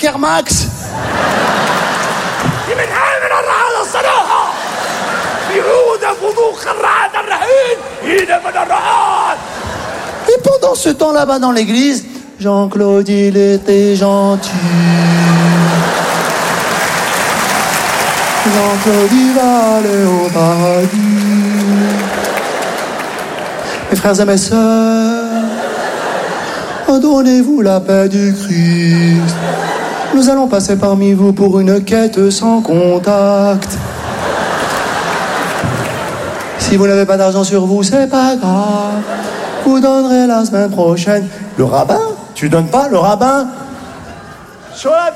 Nike Air Max. Et pendant ce temps là-bas dans l'église, Jean-Claude il était gentil. Jean-Claude il va aller au paradis. Mes frères et mes sœurs, donnez-vous la paix du Christ. Nous allons passer parmi vous pour une quête sans contact. Si vous n'avez pas d'argent sur vous, c'est pas grave. Vous donnerez la semaine prochaine. Le rabbin? Tu donnes pas le rabbin? Sur la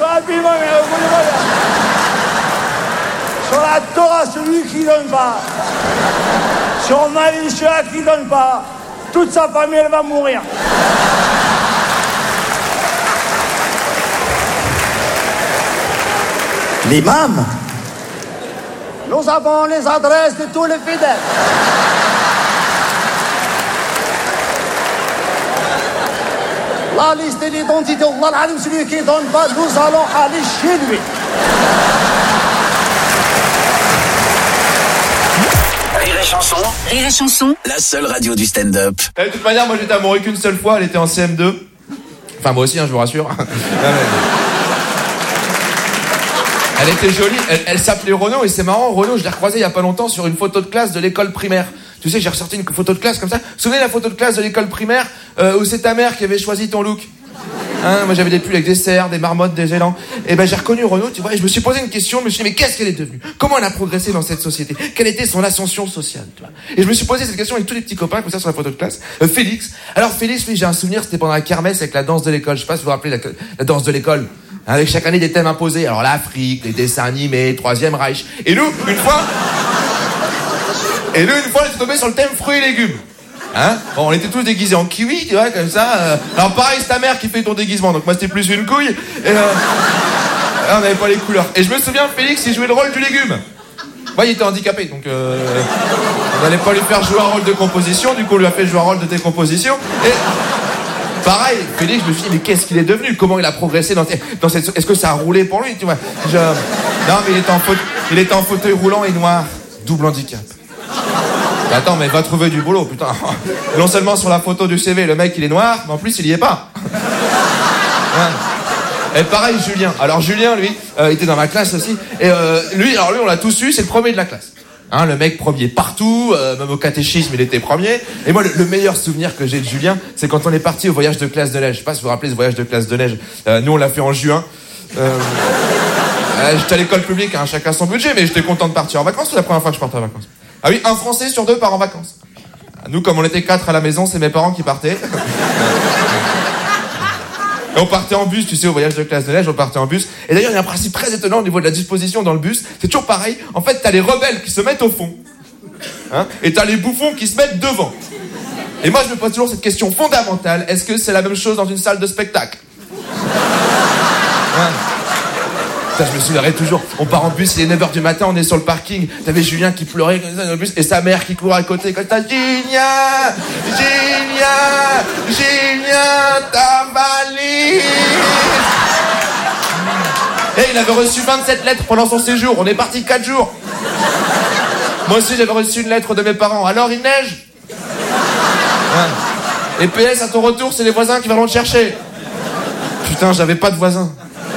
Torah, celui qui donne pas. Sur Maïcha qui donne pas. Toute sa famille, elle va mourir. L'imam? Nous avons les adresses de tous les fidèles. La liste de l'identité, Allah, celui qui ne donne pas, nous allons aller chez lui. Rire et chanson, la seule radio du stand-up. De toute manière, moi j'étais amoureux qu'une seule fois, elle était en CM2. Enfin, moi aussi, hein, je vous rassure. Elle était jolie, elle s'appelait Renaud, et c'est marrant, Renaud, je l'ai recroisé il y a pas longtemps sur une photo de classe de l'école primaire. Tu sais, j'ai ressorti une photo de classe comme ça. Vous vous souvenez de la photo de classe de l'école primaire où c'est ta mère qui avait choisi ton look? Hein, moi j'avais des pulls avec des cerfs, des marmottes, des élans. Et ben j'ai reconnu Renaud, tu vois, et je me suis posé une question, je me suis dit mais qu'est-ce qu'elle est devenue? Comment elle a progressé dans cette société? Quelle était son ascension sociale, tu vois? Et je me suis posé cette question avec tous les petits copains comme ça sur la photo de classe. Félix. Alors Félix, lui j'ai un souvenir, c'était pendant la kermesse avec la danse de l'école. Je sais pas si vous vous rappelez la danse de l'école. Avec chaque année des thèmes imposés. Alors l'Afrique, les dessins animés, Troisième Reich. Et nous, une fois, on est tombé sur le thème fruits et légumes. Hein? Bon, on était tous déguisés en kiwi, tu vois, comme ça. Alors pareil, c'est ta mère qui fait ton déguisement, donc moi c'était plus une couille. Et on n'avait pas les couleurs. Et je me souviens, Félix, il jouait le rôle du légume. Moi, il était handicapé, donc on n'allait pas lui faire jouer un rôle de composition. Du coup, on lui a fait jouer un rôle de décomposition. Et pareil, Félix, je me suis dit, mais qu'est-ce qu'il est devenu? Comment il a progressé dans cette... Est-ce que ça a roulé pour lui, tu vois? Non, mais il était en fauteuil roulant et noir. Double handicap. Attends, mais va trouver du boulot, putain. Non seulement sur la photo du CV, le mec, il est noir, mais en plus, il y est pas. Ouais. Et pareil, Julien. Alors, Julien, lui, il était dans ma classe aussi. Et lui, on l'a tous eu, c'est le premier de la classe. Hein, le mec premier partout, même au catéchisme, il était premier. Et moi, le meilleur souvenir que j'ai de Julien, c'est quand on est parti au voyage de classe de neige. Je sais pas si vous vous rappelez ce voyage de classe de neige. Nous, on l'a fait en juin. J'étais à l'école publique, hein, chacun son budget, mais j'étais content de partir en vacances. C'est la première fois que je partais en vacances. Ah oui, un Français sur deux part en vacances. Nous, comme on était 4 à la maison, c'est mes parents qui partaient. Et on partait en bus, tu sais, au voyage de classe de neige, on partait en bus. Et d'ailleurs, il y a un principe très étonnant au niveau de la disposition dans le bus. C'est toujours pareil. En fait, t'as les rebelles qui se mettent au fond. Hein, et t'as les bouffons qui se mettent devant. Et moi, je me pose toujours cette question fondamentale. Est-ce que c'est la même chose dans une salle de spectacle? Hein? Putain, je me souviendrai toujours, on part en bus, il est 9h du matin, on est sur le parking, t'avais Julien qui pleurait comme ça dans le bus, et sa mère qui court à côté, comme ça, Julien, ta valise. Et il avait reçu 27 lettres pendant son séjour, on est parti 4 jours. Moi aussi j'avais reçu une lettre de mes parents, alors il neige. Et PS, à ton retour, c'est les voisins qui viendront te chercher. Putain, j'avais pas de voisins.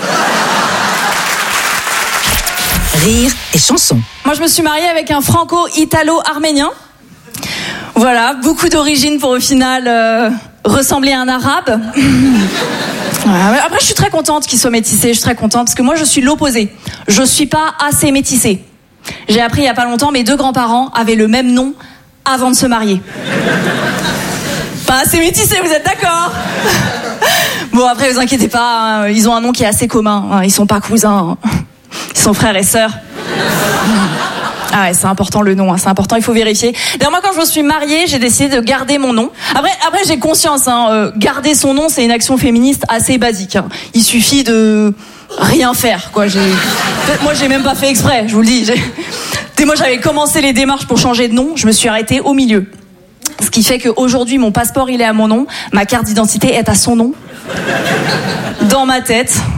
Rire et chanson. Moi, je me suis mariée avec un franco-italo-arménien. Voilà, beaucoup d'origines pour au final ressembler à un arabe. Après, je suis très contente qu'il soit métissé. Je suis très contente parce que moi, je suis l'opposé. Je suis pas assez métissée. J'ai appris il y a pas longtemps, mes 2 grands-parents avaient le même nom avant de se marier. Pas assez métissé, vous êtes d'accord? Bon, après, vous inquiétez pas, hein, ils ont un nom qui est assez commun. Hein, ils sont pas cousins. Hein. Ils sont frères et sœurs. Ah ouais, c'est important le nom, hein, c'est important, il faut vérifier. D'ailleurs, moi, quand je me suis mariée, j'ai décidé de garder mon nom. Après j'ai conscience, hein, garder son nom, c'est une action féministe assez basique. Hein. Il suffit de rien faire, quoi. Moi, j'ai même pas fait exprès, je vous le dis. Dès moi, j'avais commencé les démarches pour changer de nom, je me suis arrêtée au milieu. Ce qui fait qu'aujourd'hui, mon passeport, il est à mon nom, ma carte d'identité est à son nom. Dans ma tête.